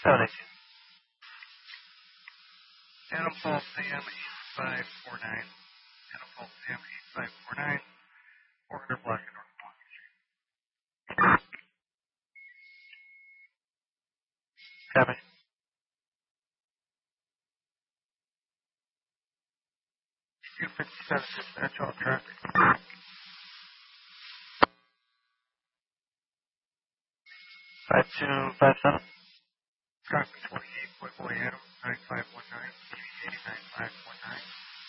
70. Adam Paul Sam 8549. Adam Paul Sam 8549. 400 block of North Long Street. Copy. Q57 dispatch all traffic. 5257. Traffic 28, Boy Adam 9519, 8519.